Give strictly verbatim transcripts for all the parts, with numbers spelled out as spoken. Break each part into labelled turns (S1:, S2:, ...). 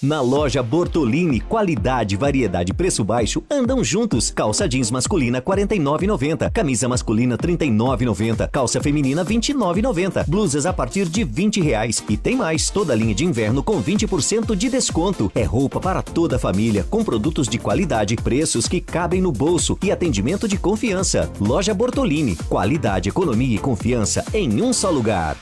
S1: Na loja Bortolini, qualidade, variedade e preço baixo andam juntos. Calça jeans masculina quarenta e nove reais e noventa centavos, camisa masculina trinta e nove reais e noventa centavos, calça feminina vinte e nove reais e noventa centavos, blusas a partir de vinte reais. E tem mais, toda a linha de inverno com vinte por cento de desconto. É roupa para toda a família, com produtos de qualidade, preços que cabem no bolso e atendimento de confiança. Loja Bortolini, qualidade, economia e confiança em um só lugar.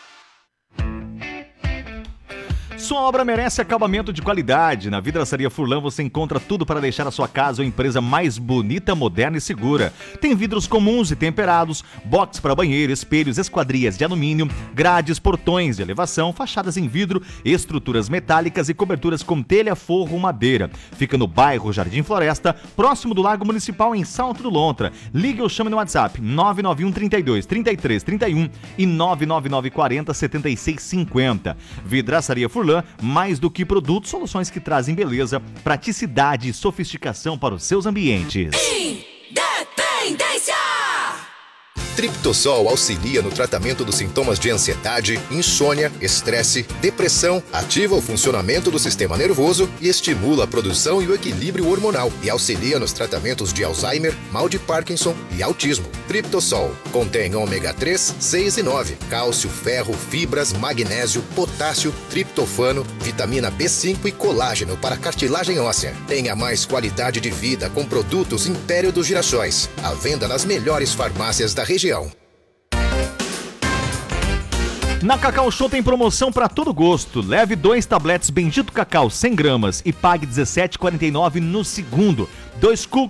S2: Sua obra merece acabamento de qualidade. Na Vidraçaria Furlan você encontra tudo para deixar a sua casa ou empresa mais bonita, moderna e segura. Tem vidros comuns e temperados, box para banheiro, espelhos, esquadrias de alumínio, grades, portões de elevação, fachadas em vidro, estruturas metálicas e coberturas com telha, forro, madeira. Fica no bairro Jardim Floresta, próximo do Lago Municipal, em Salto do Lontra. Ligue ou chame no WhatsApp nove nove um, trinta e dois, trinta e três, trinta e um e nove nove nove, quarenta, setenta e seis, cinquenta. Vidraçaria Furlan, mais do que produtos, soluções que trazem beleza, praticidade e sofisticação para os seus ambientes.
S3: Independência!
S4: Triptossol auxilia no tratamento dos sintomas de ansiedade, insônia, estresse, depressão, ativa o funcionamento do sistema nervoso e estimula a produção e o equilíbrio hormonal e auxilia nos tratamentos de Alzheimer, mal de Parkinson e autismo. Triptossol contém ômega três, seis e nove, cálcio, ferro, fibras, magnésio, potássio, triptofano, vitamina B cinco e colágeno para cartilagem óssea. Tenha mais qualidade de vida com produtos Império dos Girassóis. À venda nas melhores farmácias da região.
S2: Na Cacau Show tem promoção para todo gosto. Leve dois tabletes Bendito Cacau cem gramas e pague dezessete reais e quarenta e nove centavos no segundo. Dois, cu